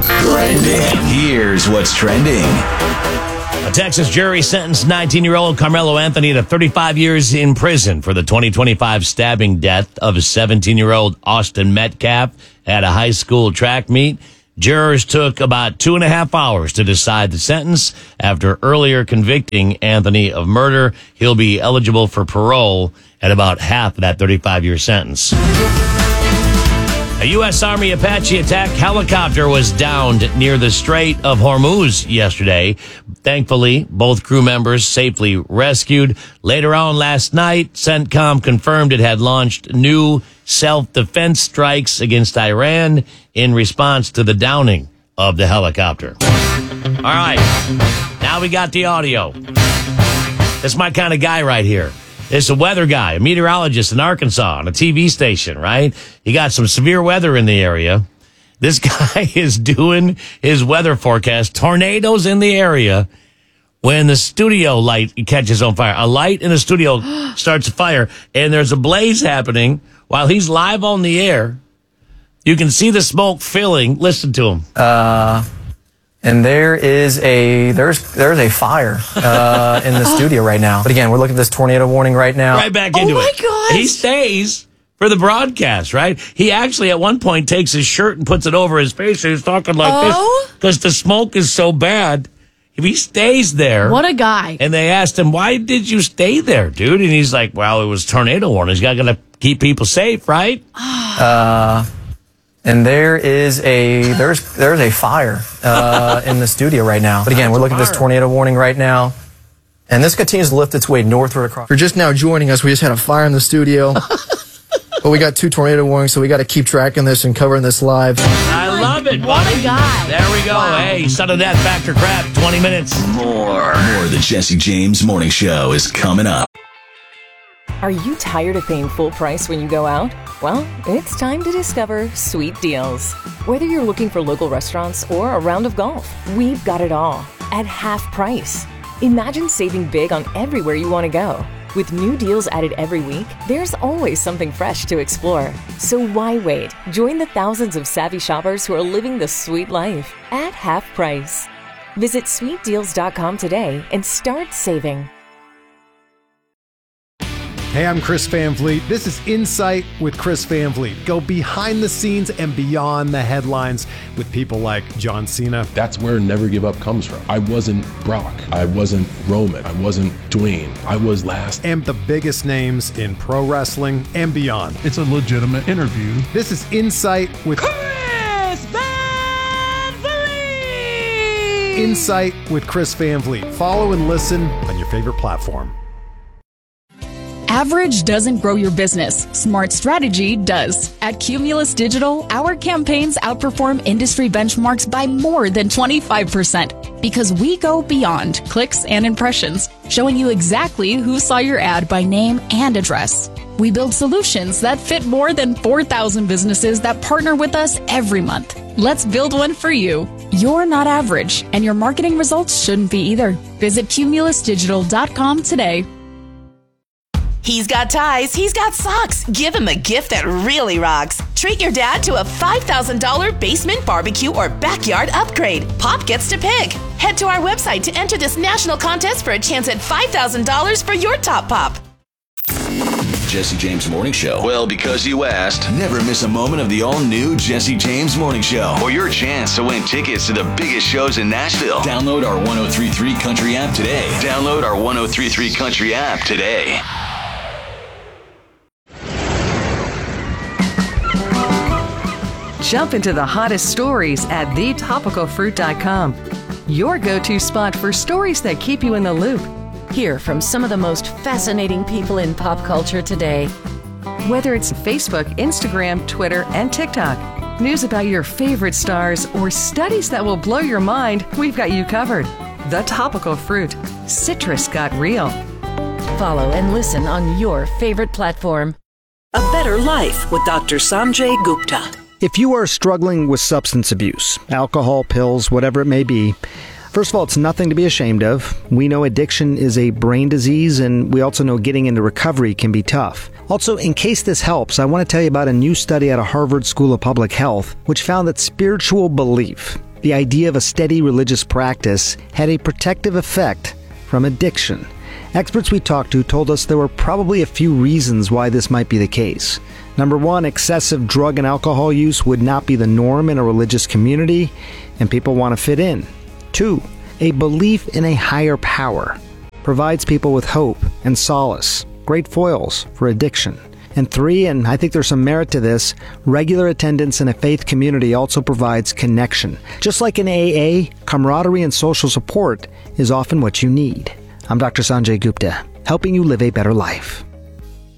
Trending. Here's what's trending. A Texas jury sentenced 19-year-old Carmelo Anthony to 35 years in prison for the 2025 stabbing death of 17-year-old Austin Metcalf at a high school track meet. Jurors took about 2.5 hours to decide the sentence. After earlier convicting Anthony of murder, he'll be eligible for parole at about half of that 35-year sentence. A U.S. Army Apache attack helicopter was downed near the Strait of Hormuz yesterday. Thankfully, both crew members safely rescued. Later on last night, CENTCOM confirmed it had launched new self-defense strikes against Iran in response to the downing of the helicopter. All right, now we got the audio. That's my kind of guy right here. It's a weather guy, a meteorologist in Arkansas on a TV station, right? He got some severe weather in the area. This guy is doing his weather forecast, tornadoes in the area, when the studio light catches on fire. A light in the studio starts a fire, and there's a blaze happening while he's live on the air. You can see the smoke filling. Listen to him. And there's a fire in the studio right now. But again, we're looking at this tornado warning right now. Right back into it. Oh my gosh. He stays for the broadcast, right? He actually at one point takes his shirt and puts it over his face. He's talking like this because the smoke is so bad. If he stays there. What a guy. And they asked him, why did you stay there, dude? And he's like, well, it was tornado warning. He's got to keep people safe, right? And there's a fire in the studio right now. But again, we're looking at this tornado warning right now. And this continues to lift its way northward across. For just now joining us, we just had a fire in the studio. But we got 2 tornado warnings, so we got to keep tracking this and covering this live. I love it, What buddy. a guy. There we go. Wow. Hey, son of that factor crap, 20 minutes. More of the Jesse James Morning Show is coming up. Are you tired of paying full price when you go out? Well, it's time to discover Sweet Deals. Whether you're looking for local restaurants or a round of golf, we've got it all at half price. Imagine saving big on everywhere you want to go. With new deals added every week, there's always something fresh to explore. So why wait? Join the thousands of savvy shoppers who are living the sweet life at half price. Visit sweetdeals.com today and start saving. Hey, I'm Chris Van Vliet. This is Insight with Chris Van Vliet. Go behind the scenes and beyond the headlines with people like John Cena. That's where Never Give Up comes from. I wasn't Brock. I wasn't Roman. I wasn't Dwayne. I was last. And the biggest names in pro wrestling and beyond. It's a legitimate interview. This is Insight with Chris Van Vliet! Insight with Chris Van Vliet. Follow and listen on your favorite platform. Average doesn't grow your business. Smart strategy does. At Cumulus Digital, our campaigns outperform industry benchmarks by more than 25% because we go beyond clicks and impressions, showing you exactly who saw your ad by name and address. We build solutions that fit more than 4,000 businesses that partner with us every month. Let's build one for you. You're not average, and your marketing results shouldn't be either. Visit cumulusdigital.com today. He's got ties, he's got socks. Give him a gift that really rocks. Treat your dad to a $5,000 basement barbecue or backyard upgrade. Pop gets to pick. Head to our website to enter this national contest for a chance at $5,000 for your top pop. Jesse James Morning Show. Well, because you asked, never miss a moment of the all-new Jesse James Morning Show or your chance to win tickets to the biggest shows in Nashville. Download our 103.3 Country app today. Download our 103.3 Country app today. Jump into the hottest stories at thetopicalfruit.com. Your go-to spot for stories that keep you in the loop. Hear from some of the most fascinating people in pop culture today. Whether it's Facebook, Instagram, Twitter, and TikTok, news about your favorite stars, or studies that will blow your mind, we've got you covered. The Topical Fruit. Citrus got real. Follow and listen on your favorite platform. A Better Life with Dr. Sanjay Gupta. If you are struggling with substance abuse, alcohol, pills, whatever it may be, first of all, it's nothing to be ashamed of. We know addiction is a brain disease, and we also know getting into recovery can be tough. Also, in case this helps, I want to tell you about a new study out of Harvard School of Public Health, which found that spiritual belief The idea of a steady religious practice had a protective effect from addiction. Experts we talked to told us there were probably a few reasons why this might be the case. Number one, excessive drug and alcohol use would not be the norm in a religious community, and people want to fit in. Two, a belief in a higher power provides people with hope and solace, great foils for addiction. And three, and I think there's some merit to this, regular attendance in a faith community also provides connection. Just like in AA, camaraderie and social support is often what you need. I'm Dr. Sanjay Gupta, helping you live a better life.